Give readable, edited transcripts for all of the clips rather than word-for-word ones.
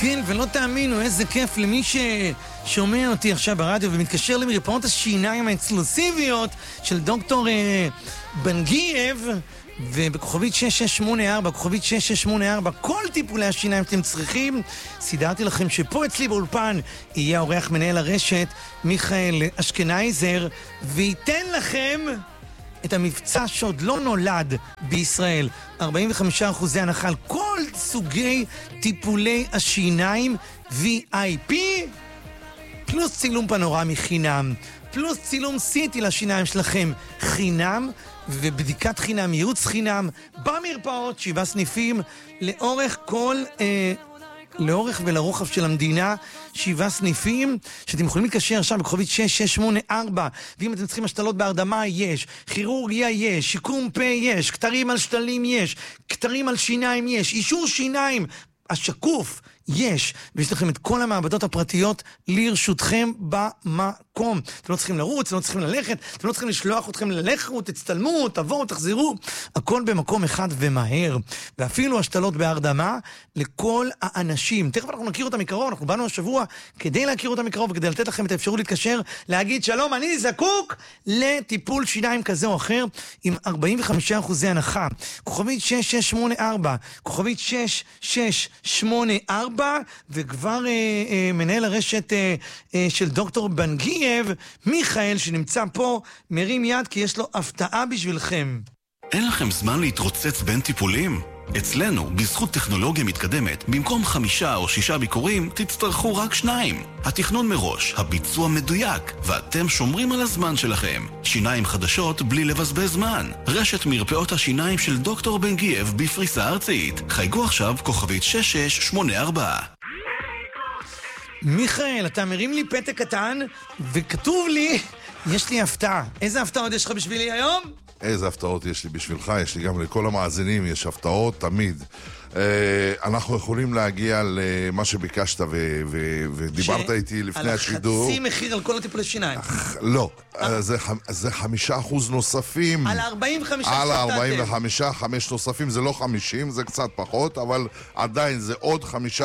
כן, ולא תאמינו איזה כיף למי ששומע אותי עכשיו ברדיו ומתקשר למרפאות השיניים האקסקלוסיביות של דוקטור בנגייב, ובכוכבית 6684, כוכבית 6684, כל טיפולי השיניים שאתם צריכים. סידרתי לכם שפה אצלי באולפן יהיה האורח מנהל הרשת מיכאל אשכנייזר, וייתן לכם את המבצע שעוד לא נולד בישראל, 45% הנחה על כל סוגי טיפולי השיניים VIP, פלוס צילום פנורמי חינם, פלוס צילום CT לשיניים שלכם חינם, ובדיקת חינם, ייעוץ חינם, במרפאות, 7 סניפים, לאורך ולרוחב של המדינה, 7 סניפים, שאתם יכולים להתקשר עכשיו בכוכבית 6684, ואם אתם צריכים השתלות בהרדמה יש, כירורגיה יש, שיקום פה יש, כתרים על שתלים יש, כתרים על שיניים יש, אישור שיניים, השקוף יש, ויש לכם את כל המעבדות הפרטיות לרשותכם במקום. אתם לא צריכים לרוץ, אתם לא צריכים ללכת, אתם לא צריכים לשלוח אתכם ללכו, תצטלמו, תבואו, תחזרו, הכל במקום אחד ומהר. ואפילו השתלות בהרדמה לכל האנשים. תכף אנחנו נכיר אותם מקרוב, אנחנו באנו השבוע כדי להכיר אותם מקרוב וכדי לתת לכם את האפשרות להתקשר, להגיד שלום, אני זקוק לטיפול שיניים כזה או אחר עם 45% הנחה. כוכבית 6684, כוכבית 6684, וכבר מנהל הרשת של דוקטור בנגייב, מיכאל, שנמצא פה, מרים יד כי יש לו הפתעה בשבילכם. אין לכם זמן להתרוצץ בין טיפולים? אצלנו, בזכות טכנולוגיה מתקדמת, במקום 5 או 6 ביקורים, תצטרכו רק 2. התכנון מראש, הביצוע מדויק, ואתם שומרים על הזמן שלכם. שיניים חדשות בלי לבזבז זמן. רשת מרפאות השיניים של דוקטור בנגייב בפריסה ארצית. חייגו עכשיו כוכבית 6684. מיכאל, אתה מרים לי פתק קטן, וכתוב לי, יש לי הפתעה. איזה הפתעות יש לך בשבילי היום? איזה הפתעות יש לי בשבילך, יש לי גם לכל המאזינים, יש הפתעות תמיד. אנחנו יכולים להגיע למה שביקשת ודיברת איתי לפני השידור. על חצי מחיר על כל הטיפולי שיניים. לא, זה 5% נוספים. על 45 על 45, 5 נוספים, זה לא 50, זה קצת פחות, אבל עדיין זה עוד 5%.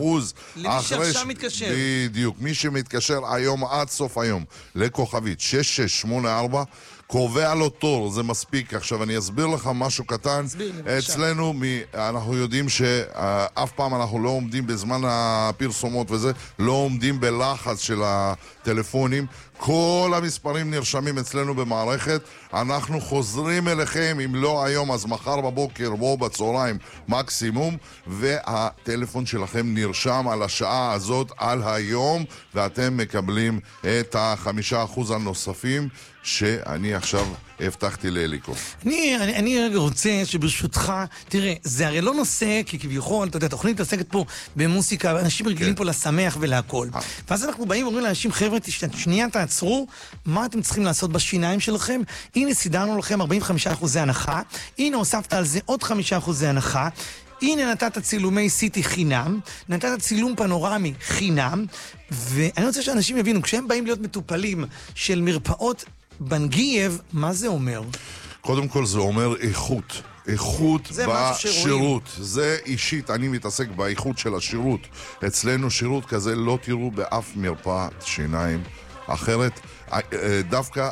למי שעכשיו מתקשר. בדיוק, מי שמתקשר היום עד סוף היום לכוכבית 6684, קובע לו תור, זה מספיק. עכשיו אני אסביר לך משהו קטן. אצלנו אנחנו יודעים שאף פעם אנחנו לא עומדים בזמן הפרסומות וזה, לא עומדים בלחץ של הטלפונים. כל המספרים נרשמים אצלנו במערכת. אנחנו חוזרים אליכם, אם לא היום אז מחר בבוקר או בצהריים מקסימום, והטלפון שלכם נרשם על השעה הזאת, על היום, ואתם מקבלים את 5% הנוספים שאני עכשיו הבטחתי לאליקו. אני רגע רוצה שברשותך, תראה, זה הרי לא נושא, כי כביכול, אתה יודע, תוכנית מתעסקת פה במוסיקה, אנשים רגילים פה לשמח ולהכל. ואז אנחנו באים ואומרים לאנשים, חבר'ה, שנייה תעצרו, מה אתם צריכים לעשות בשיניים שלכם? הנה סידרנו לכם 45% הנחה, הנה הוספת על זה עוד 5% הנחה, הנה נתת צילומי CT חינם, נתת צילום פנורמי חינם, ואני רוצה שאנשים יבינו, כשהם באים להיות מטופלים של מרפאות בנגייב, מה זה אומר? קודם כל זה אומר איכות. איכות בשירות. זה אישית, אני מתעסק באיכות של השירות. אצלנו שירות כזה לא תראו באף מרפאת שיניים אחרת, דווקא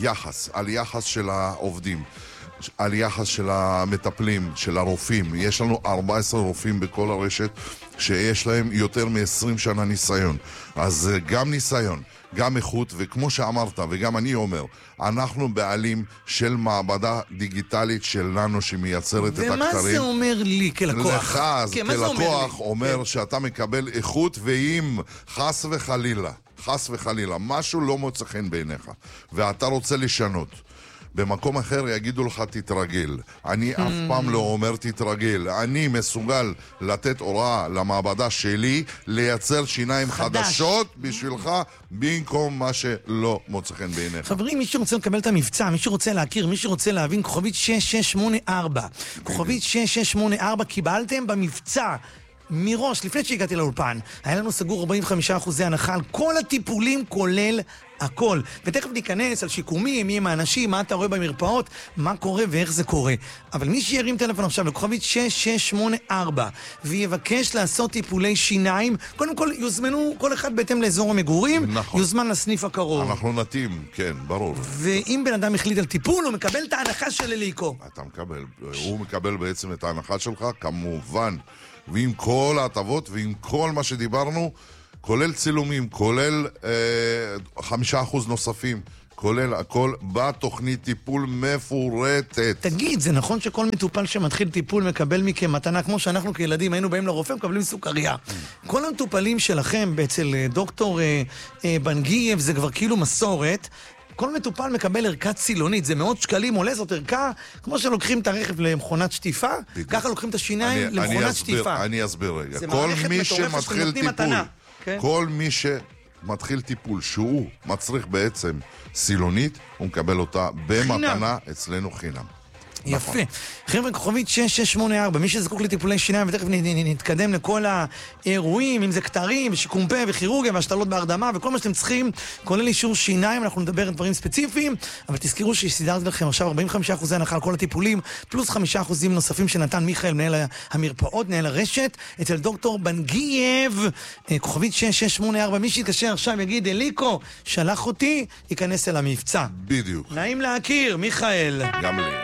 על יחס של העובדים, על יחס של המטפלים, של הרופאים. יש לנו 14 רופאים בכל הרשת שיש להם יותר מ-20 שנה ניסיון. אז גם ניסיון, גם איכות, וכמו שאמרת, וגם אני אומר, אנחנו בעלים של מעבדה דיגיטלית שלנו שמייצרת את הכתרים. ומה זה אומר לי כלקוח? לך, אז כלקוח אומר שאתה מקבל איכות, ואם חס וחלילה, משהו לא מוצא חן בעיניך, ואתה רוצה לשנות, במקום אחר יגידו לך תתרגל. אני אף פעם לא אומר תתרגל. אני מסוגל לתת הוראה למעבדה שלי לייצר שיניים חדשות בשבילך במקום מה שלא מוצא חן בעיניך. חברים, מי שרוצה לקבל את המבצע, מי שרוצה להכיר, מי שרוצה להבין, כוכבית 6684. כוכבית 6684 קיבלתם במבצע מראש, לפני שהגעתי לאולפן, היה לנו סגור 45% הנחה על כל הטיפולים, כולל הכל. ותכף ניכנס על שיקומים, מי הם האנשים, מה אתה רואה במרפאות, מה קורה ואיך זה קורה. אבל מי שירים טלפון עכשיו לכוכבית 6684 ויבקש לעשות טיפולי שיניים, קודם כל יוזמנו כל אחד בהתאם לאזור המגורים, נכון. יוזמן לסניף הקרוב. אנחנו נתאים, כן, ברור. ואם בן אדם החליט על טיפול, הוא מקבל את ההנחה של אליקו. אתה מקבל, הוא מקבל בעצם את ההנחה שלך, כמובן, ועם כל ההטבות ועם כל מה שדיברנו, כולל צילומים, כולל 5% נוספים, כולל הכל בתוכנית טיפול מפורטת. תגיד, זה נכון שכל מטופל שמתחיל טיפול מקבל מכם מתנה, כמו שאנחנו כילדים היינו באים לרופא, מקבלים סוכריה. כל המטופלים שלכם, אצל דוקטור בנגייב, זה כבר כאילו מסורת, כל מטופל מקבל ערכת צילונית, זה מאות שקלים עולה, זאת ערכה, כמו שלוקחים את הרכב למכונת שטיפה, ככה לוקחים את השיניים למכונת שטיפה. אני אסביר רגע. זה מערכת מטורפת שאתם נותנים מתנה. כל מי שמתחיל טיפול שהוא מצריך בעצם סילונית, הוא מקבל אותה במתנה אצלנו חינם. יפה. חבר'ה, כוכבית 6684, מי שזקוק לטיפולי שיניים, ותכף נתקדם לכל האירועים, אם זה קטרים, ושיקום פה, וכירורגיה, והשתלות בהרדמה, וכל מה שאתם צריכים, כולל אישור שיניים, אנחנו נדבר על דברים ספציפיים, אבל תזכרו שסידרתי לכם עכשיו 45% הנחה על כל הטיפולים, פלוס 5% נוספים שנתן מיכאל, מנהל המרפאות, מנהל הרשת, אצל דוקטור בנגייב, כוכבית 6684, מי שיתקשר עכשיו יגיד, אליקו, שלח אותי, ייכנס אל המבצע. בדיוק. נעים להכיר, מיכאל. גם לי.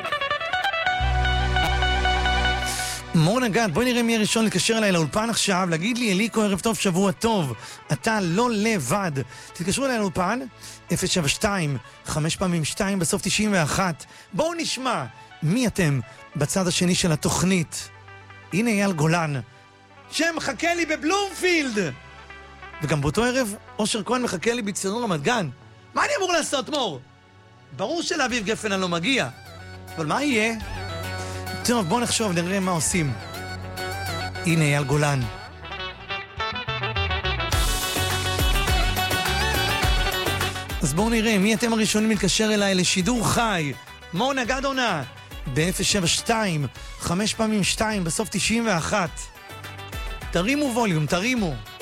מור נגד, בואי נראה מי הראשון להתקשר אליי לאולפן עכשיו, להגיד לי, אליקו, ערב טוב, שבוע טוב, אתה לא לבד. תתקשרו אליי לאולפן, 072, 5 פעמים 2 בסוף 91. בואו נשמע מי אתם בצד השני של התוכנית. הנה אייל גולן, שמחכה לי בבלומפילד. וגם באותו ערב, אושר כהן מחכה לי בצינור רמת גן. מה אני אמור לעשות, מור? ברור שלאביב גפן אני לא מגיע, אבל מה יהיה? טוב, בואו נחשוב, נראה מה עושים. הנה אייל גולן. אז בואו נראה, מי אתם הראשונים להתקשר אליי לשידור חי? מור נגד עונה, ב-072, 5 פעמים 2 בסוף 91. תרימו ווליום, תרימו.